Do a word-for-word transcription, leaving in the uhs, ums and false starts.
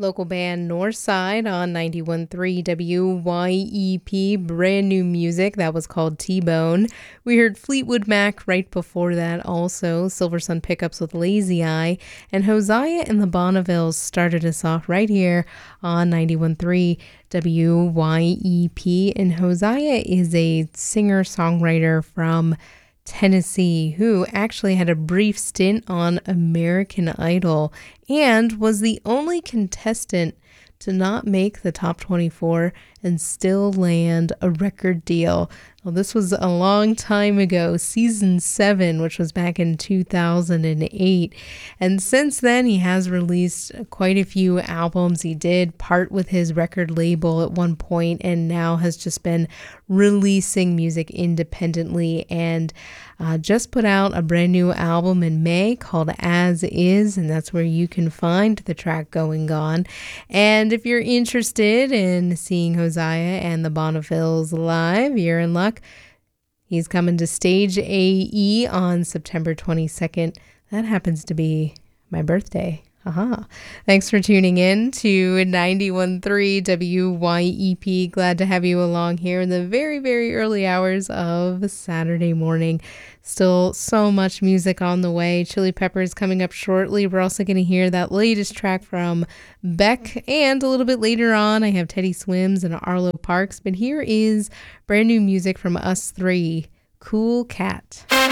Local band Northside on ninety-one point three W Y E P, brand new music that was called T-Bone. We heard Fleetwood Mac right before that also, Silver Sun Pickups with Lazy Eye, and Hosea and the Bonnevilles started us off right here on ninety-one point three W Y E P, and Hosea is a singer-songwriter from Tennessee who actually had a brief stint on American Idol and was the only contestant to not make the top twenty-four and still land a record deal. Well, this was a long time ago, season seven, which was back in two thousand eight. And since then, he has released quite a few albums. He did part with his record label at one point and now has just been releasing music independently and uh, just put out a brand new album in May called As Is, and that's where you can find the track Going On. And if you're interested in seeing Hosea and the Bonnevilles live, you're in luck. He's coming to Stage A E on September twenty-second. That happens to be my birthday. Aha. Thanks for tuning in to ninety-one point three W Y E P. Glad to have you along here in the very, very early hours of Saturday morning. Still so much music on the way. Chili Peppers coming up shortly. We're also going to hear that latest track from Beck. And a little bit later on, I have Teddy Swims and Arlo Parks. But here is brand new music from us three, Cool Cat.